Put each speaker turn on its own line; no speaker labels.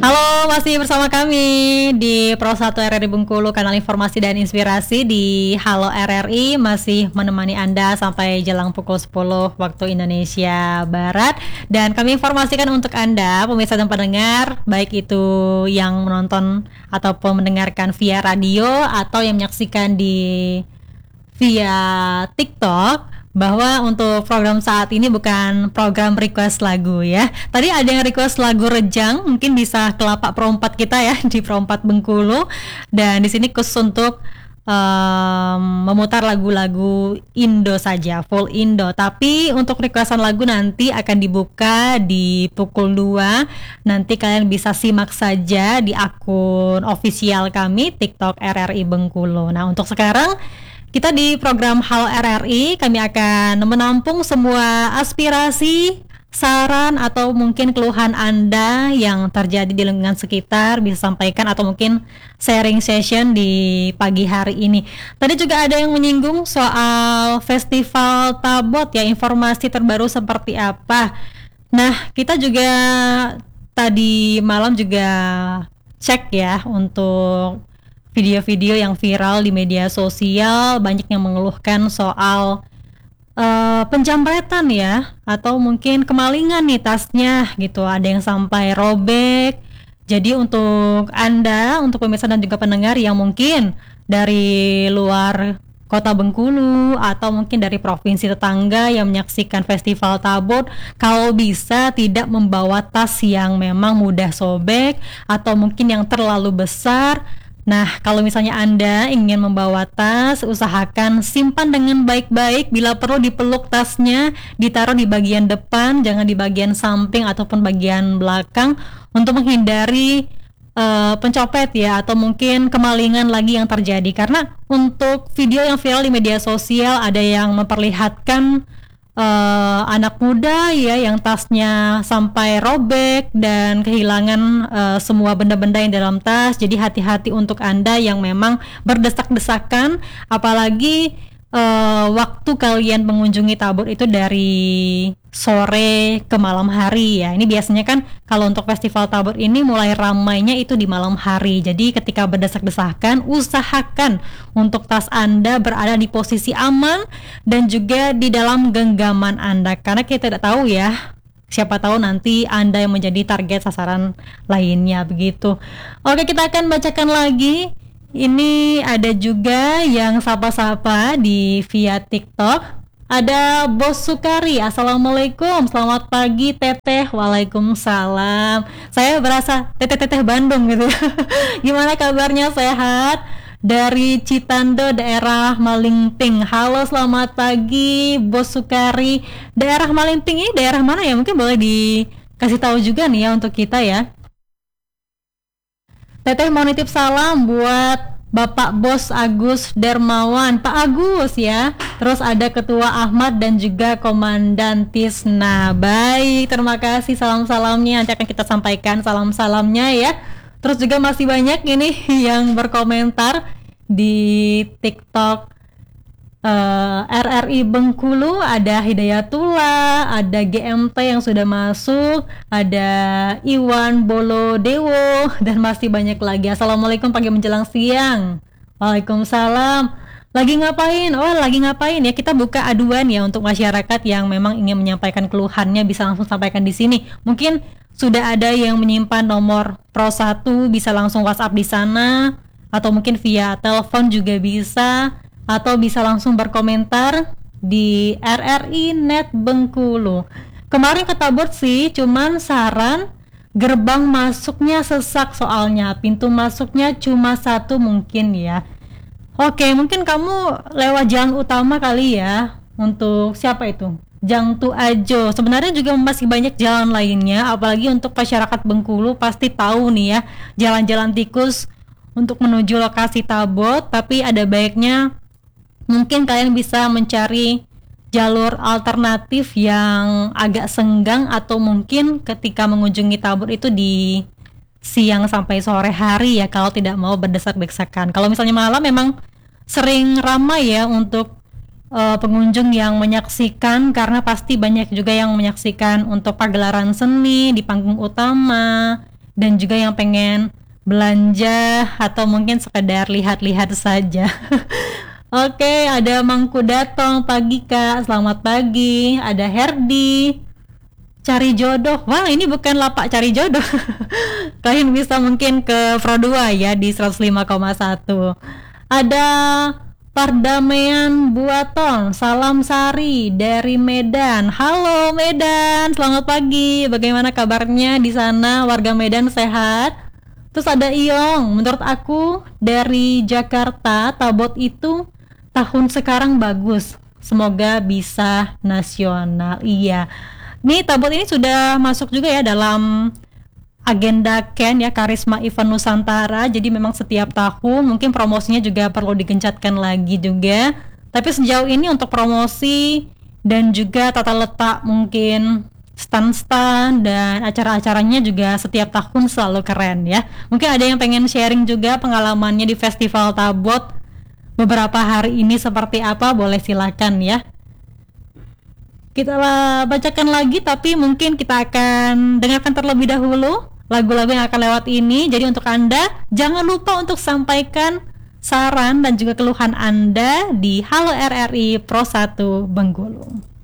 Halo, masih bersama kami di Pro 1 RRI Bengkulu, kanal informasi dan inspirasi di Halo RRI, masih menemani Anda sampai jelang pukul 10 waktu Indonesia Barat. Dan kami informasikan untuk Anda, pemirsa dan pendengar, baik itu yang menonton ataupun mendengarkan via radio atau yang menyaksikan via TikTok, bahwa untuk program saat ini bukan program request lagu ya. Tadi ada yang request lagu Rejang, mungkin bisa ke Lapak Pro 4 kita ya di Pro 4 Bengkulu. Dan di sini khusus untuk memutar lagu-lagu Indo saja, full Indo. Tapi untuk requestan lagu nanti akan dibuka di pukul 2. Nanti kalian bisa simak saja di akun official kami TikTok RRI Bengkulu. Nah, untuk sekarang kita di program Halo RRI, kami akan menampung semua aspirasi, saran, atau mungkin keluhan Anda yang terjadi di lingkungan sekitar, bisa sampaikan atau mungkin sharing session di pagi hari ini. Tadi juga ada yang menyinggung soal Festival Tabot ya, informasi terbaru seperti apa. Nah, kita juga tadi malam juga cek ya untuk video-video yang viral di media sosial, banyak yang mengeluhkan soal penjamretan ya, atau mungkin kemalingan nih tasnya gitu, ada yang sampai robek. Jadi untuk Anda, untuk pemirsa dan juga pendengar yang mungkin dari luar Kota Bengkulu atau mungkin dari provinsi tetangga yang menyaksikan Festival Tabot, kalau bisa tidak membawa tas yang memang mudah sobek atau mungkin yang terlalu besar. Nah, kalau misalnya Anda ingin membawa tas, usahakan simpan dengan baik-baik. Bila perlu dipeluk tasnya, ditaruh di bagian depan, jangan di bagian samping ataupun bagian belakang, untuk menghindari pencopet ya, atau mungkin kemalingan lagi yang terjadi. Karena untuk video yang viral di media sosial, ada yang memperlihatkan anak muda ya yang tasnya sampai robek dan kehilangan semua benda-benda yang dalam tas. Jadi hati-hati untuk Anda yang memang berdesak-desakan, apalagi waktu kalian mengunjungi Tabot itu dari sore ke malam hari ya. Ini biasanya kan kalau untuk Festival Tabot ini mulai ramainya itu di malam hari. Jadi ketika berdesak-desakan, usahakan untuk tas Anda berada di posisi aman dan juga di dalam genggaman Anda, karena kita tidak tahu ya, siapa tahu nanti Anda yang menjadi target sasaran lainnya begitu. Oke, kita akan bacakan lagi. Ini ada juga yang sapa-sapa di via TikTok. Ada Bos Sukari, Assalamualaikum, selamat pagi Teteh. Waalaikumsalam. Saya berasa Teteh Bandung gitu. Gimana kabarnya, sehat? Dari Citando, daerah Malingping. Halo, selamat pagi Bos Sukari. Daerah Malingping ini daerah mana ya? Mungkin boleh dikasih tahu juga nih ya untuk kita ya. Teteh mau nitip salam buat Bapak Bos Agus Dermawan, Pak Agus ya. Terus ada Ketua Ahmad dan juga Komandan Tisna. Baik, terima kasih salam-salamnya. Nanti akan kita sampaikan salam-salamnya ya. Terus juga masih banyak ini yang berkomentar di TikTok RRI Bengkulu. Ada Hidayatullah, ada GMT yang sudah masuk, ada Iwan Bolodewo, dan masih banyak lagi. Assalamualaikum pagi menjelang siang. Waalaikumsalam. Lagi ngapain? Oh, lagi ngapain ya? Kita buka aduan ya untuk masyarakat yang memang ingin menyampaikan keluhannya, bisa langsung sampaikan di sini. Mungkin sudah ada yang menyimpan nomor Pro 1, bisa langsung WhatsApp di sana, atau mungkin via telepon juga bisa, atau bisa langsung berkomentar di RRI Net Bengkulu. Kemarin ke Tabot sih, cuman saran gerbang masuknya sesak soalnya, pintu masuknya cuma satu mungkin ya. Oke, mungkin kamu lewat jalan utama kali ya. Untuk siapa itu? Jangtu Ajo. Sebenarnya juga masih banyak jalan lainnya, apalagi untuk masyarakat Bengkulu pasti tahu nih ya, jalan-jalan tikus untuk menuju lokasi Tabot. Tapi ada baiknya mungkin kalian bisa mencari jalur alternatif yang agak senggang, atau mungkin ketika mengunjungi Tabot itu di siang sampai sore hari ya, kalau tidak mau berdesak-desakan. Kalau misalnya malam memang sering ramai ya untuk pengunjung yang menyaksikan, karena pasti banyak juga yang menyaksikan untuk pagelaran seni di panggung utama dan juga yang pengen belanja atau mungkin sekedar lihat-lihat saja. Oke, ada Mangku Datong, pagi Kak, selamat pagi. Ada Herdi, cari jodoh. Wah, ini bukan lapak cari jodoh. Kalian bisa mungkin ke Pro 2 ya di 105,1. Ada Pardamaian Buaton, salam Sari dari Medan. Halo Medan, selamat pagi. Bagaimana kabarnya di sana? Warga Medan sehat? Terus ada Iong, menurut aku dari Jakarta, Tabot itu tahun sekarang bagus. Semoga bisa nasional. Iya. Nih Tabot ini sudah masuk juga ya dalam agenda Ken ya, Karisma Event Nusantara. Jadi memang setiap tahun mungkin promosinya juga perlu digencatkan lagi juga. Tapi sejauh ini untuk promosi dan juga tata letak mungkin stand-stand dan acara-acaranya juga setiap tahun selalu keren ya. Mungkin ada yang pengen sharing juga pengalamannya di Festival Tabot beberapa hari ini seperti apa, boleh silakan ya. Kita bacakan lagi, tapi mungkin kita akan dengarkan terlebih dahulu lagu-lagu yang akan lewat ini. Jadi untuk Anda jangan lupa untuk sampaikan saran dan juga keluhan Anda di Halo RRI Pro 1 Bengkulu.